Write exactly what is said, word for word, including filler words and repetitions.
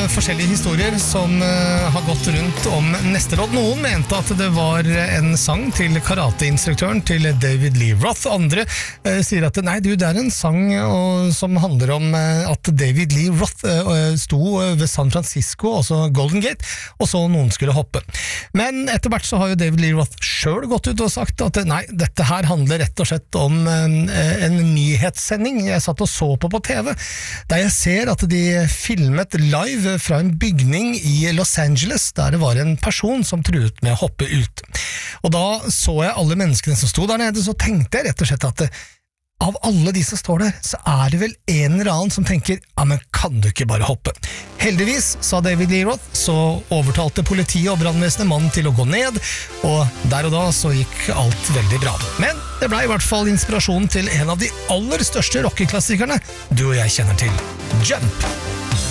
forskjellige historier som uh, har gått rundt om neste låt. Noen mente at det var en sang til karateinstruktøren til David Lee Roth. Andre uh, sier at nei, du, det er en sang uh, som handler om uh, at David Lee Roth uh, sto ved San Francisco, altså Golden Gate, og så noen skulle hoppe. Men etter hvert så har jo David Lee Roth selv gått ut og sagt at nei, dette her handler rett og slett om uh, en nyhetssending jeg satt og så på på T V, der jeg ser at de filmet live fra en bygning i Los Angeles, der det var en person som truet med å hoppe ut. Og da så jeg alle menneskene som sto der nede, så tenkte jeg rett og slett at det, av alle de som står der, så er det vel en eller annen som tenker, ja, men kan du ikke bare hoppe? Heldigvis, sa David Lee Roth, så overtalte politiet og brannvesenet mannen til å gå ned, og der og da så gikk alt veldig bra. Men det ble i hvert fall inspirasjonen til en av de aller største rockeklassikerne du og jeg kjenner til, Jump!